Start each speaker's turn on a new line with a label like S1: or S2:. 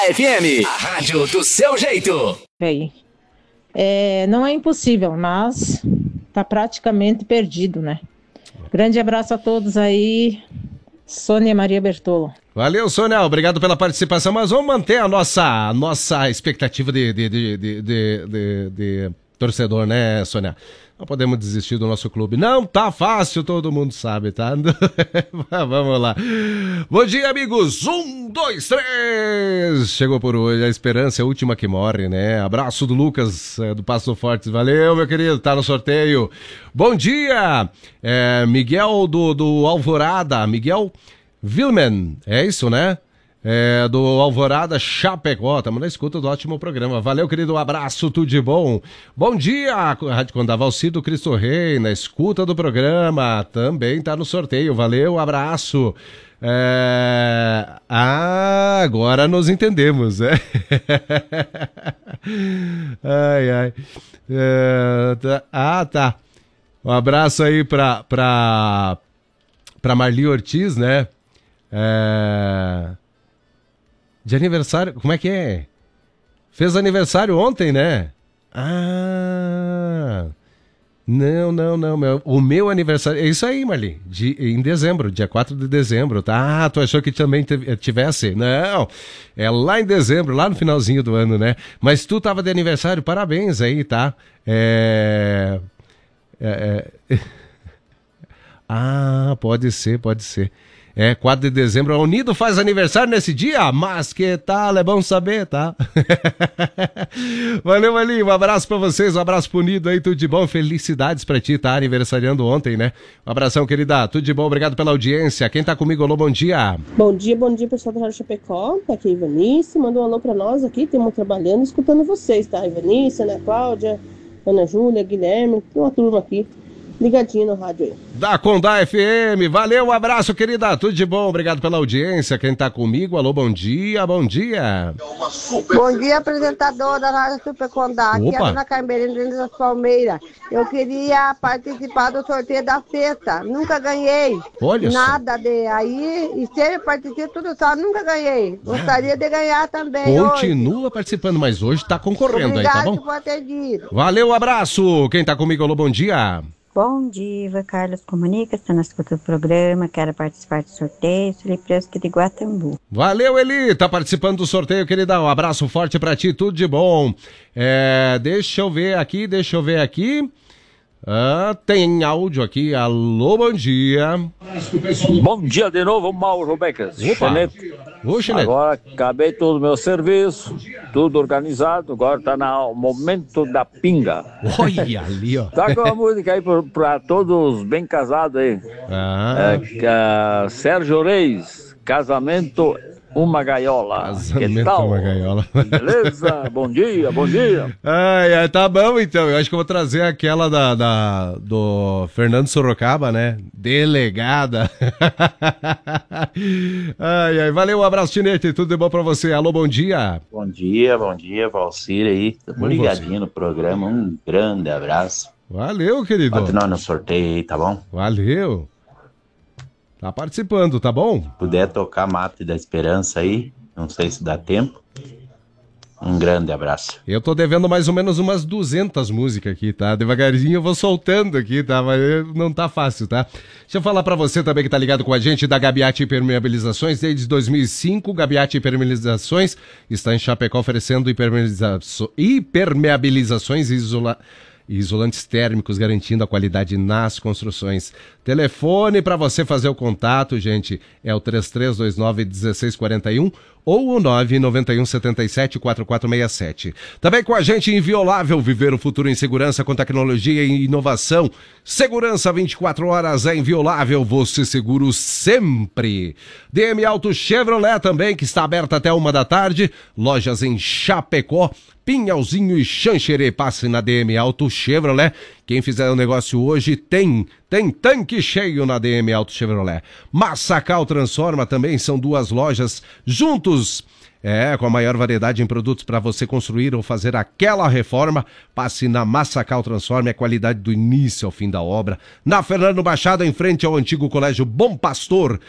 S1: FM, a rádio do seu jeito.
S2: Não é impossível, mas tá praticamente perdido, né? Grande abraço a todos aí, Sônia Maria Bertolo.
S3: Valeu, Sônia, obrigado pela participação, mas vamos manter a nossa expectativa de torcedor, né, Sônia? Não podemos desistir do nosso clube. Não tá fácil, todo mundo sabe, tá? Vamos lá. Bom dia, amigos. 1, 2, 3. Chegou por hoje. A esperança é a última que morre, né? Abraço do Lucas, do Passo Forte. Valeu, meu querido. Tá no sorteio. Bom dia. Miguel do Alvorada. Miguel Vilman. É isso, né? Do Alvorada Chapecó, estamos na escuta do ótimo programa. Valeu, querido, um abraço, tudo de bom. Bom dia, Rádio Condavalcido Cristo Rei, na escuta do programa, também tá no sorteio. Valeu, abraço. Agora nos entendemos, né? Ai. Tá. Um abraço aí pra Marli Ortiz, né? De aniversário, como é que é? Fez aniversário ontem, né? Não, o meu aniversário, é isso aí, Marli, em dezembro, dia 4 de dezembro, tá? Tu achou que também tivesse? Não, é lá em dezembro, lá no finalzinho do ano, né? Mas tu tava de aniversário, parabéns aí, tá? Pode ser. 4 de dezembro, a Unido faz aniversário nesse dia, mas que tal, é bom saber, tá? Valeu, Malinho, um abraço pra vocês, um abraço pro Unido aí, tudo de bom, felicidades pra ti, tá aniversariando ontem, né? Um abração, querida, tudo de bom, obrigado pela audiência. Quem tá comigo, alô, bom dia.
S4: Bom dia, pessoal da Rádio Chapecó, tá aqui a Ivanice, mandou um alô pra nós aqui, estamos trabalhando, escutando vocês, tá? Ivanice, Ana Cláudia, Ana Júlia, Guilherme, tem uma turma aqui. Ligadinho no rádio aí.
S3: Da Condá FM, valeu, um abraço, querida, tudo de bom, obrigado pela audiência, quem tá comigo, alô, bom dia.
S5: Bom dia, apresentador da Rádio Super Condá, aqui é a Dona Carmelina das Palmeiras. Eu queria participar do sorteio da sexta, nunca ganhei.
S3: Olha
S5: nada só. E sempre participo tudo só, nunca ganhei. Gostaria de ganhar também.
S3: Continua hoje participando, mas hoje tá concorrendo.
S5: Obrigado,
S3: aí, tá bom?
S5: Por atendido.
S3: Valeu, um abraço, quem tá comigo, alô, bom dia.
S6: Bom dia, Carlos Comunica, está na escuta do programa, quero participar do sorteio, Eli Presque de Guatambu.
S3: Valeu, Eli, tá participando do sorteio, querida, um abraço forte pra ti, tudo de bom. Deixa eu ver aqui. Tem áudio aqui, alô, bom dia.
S7: Bom dia de novo, Mauro Becas.
S3: Xenete.
S7: Agora acabei todo o meu serviço, tudo organizado, agora tá no momento da pinga.
S3: Olha ali, ó.
S7: Tá com a música aí pra todos bem casados aí. Sérgio Reis, Casamento Uma Gaiola.
S3: Que tal? Uma gaiola.
S7: Beleza? Bom dia.
S3: Tá bom então. Eu acho que eu vou trazer aquela do Fernando Sorocaba, né? Delegada. Valeu, um abraço, Tinete. Tudo de bom pra você. Alô, bom dia.
S8: Bom dia, Valcir aí. Tamo ligadinho no programa. Um grande abraço.
S3: Valeu, querido.
S8: Bota nós no sorteio aí, tá bom?
S3: Valeu. Tá participando, tá bom?
S8: Puder tocar Mate da Esperança aí, não sei se dá tempo. Um grande abraço.
S3: Eu tô devendo mais ou menos umas 200 músicas aqui, tá? Devagarzinho eu vou soltando aqui, tá? Mas não tá fácil, tá? Deixa eu falar pra você também que tá ligado com a gente da Gabiati Impermeabilizações. Desde 2005, Gabiati Impermeabilizações está em Chapecó oferecendo impermeabilizações e isolantes térmicos, garantindo a qualidade nas construções. Telefone para você fazer o contato, gente, é o 3329-1641 ou o 991-77-4467. Também com a gente, Inviolável, viver o futuro em segurança com tecnologia e inovação. Segurança 24 horas é Inviolável, você seguro sempre. DM Auto Chevrolet também, que está aberta até 1h da tarde. Lojas em Chapecó, Pinhalzinho e Xanxerê. Passe na DM Auto Chevrolet. Quem fizer o negócio hoje tem tanque cheio na DM Auto Chevrolet. Massacal Transforma também, são duas lojas juntos. Com a maior variedade em produtos para você construir ou fazer aquela reforma. Passe na Massacal Transforma, é qualidade do início ao fim da obra. Na Fernando Machado, em frente ao antigo Colégio Bom Pastor.